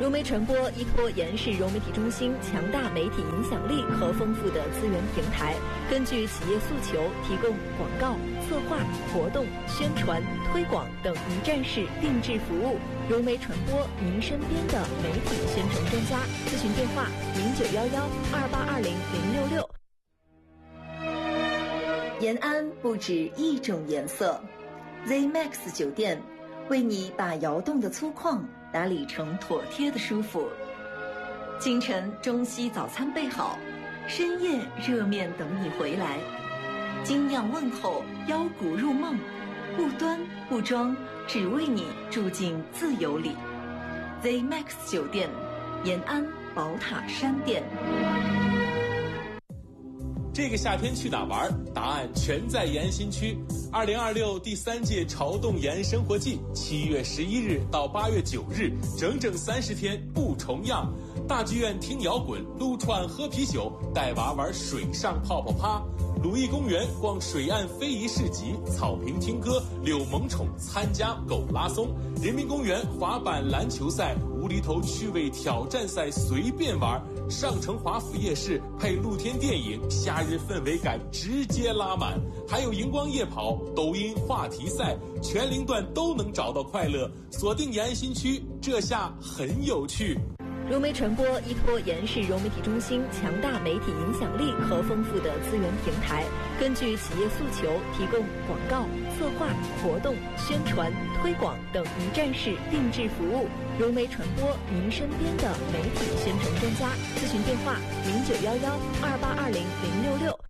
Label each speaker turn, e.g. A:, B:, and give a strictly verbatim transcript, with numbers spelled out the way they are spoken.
A: 融媒传播依托延世融媒体中心强大媒体影响力和丰富的资源平台，根据企业诉求，提供广告、策划、活动、宣传、推广等一站式定制服务。融媒传播，您身边的媒体宣传专家。咨询电话：零九幺幺二八二零零六六。延安不止一种颜色 ，Z Max 酒店为你把窑洞的粗犷打理成妥帖的舒服。清晨中西早餐备好，深夜热面等你回来。精酿问候，腰鼓入梦，不端不装，只为你住进自由里。Z Max 酒店，延安宝塔山店。
B: 这个夏天去哪玩？答案全在延安新区。二零二六第三届潮动延安生活季，七月十一日到八月九日，整整三十天不重样。大剧院听摇滚，撸串喝啤酒，带娃玩水上泡泡趴。鲁艺公园逛水岸非遗市集，草坪听歌，遛萌宠，参加狗拉松。人民公园滑板篮球赛，无厘头趣味挑战赛随便玩。上城华府夜市配露天电影，夏日氛围感直接拉满。还有荧光夜跑、抖音话题赛，全龄段都能找到快乐。锁定延安新区，这下很有趣。
A: 融媒传播依托延世融媒体中心强大媒体影响力和丰富的资源平台，根据企业诉求，提供广告、策划、活动、宣传、推广等一站式定制服务。融媒传播，您身边的媒体宣传专家。咨询电话：零九幺幺二八二零零六六。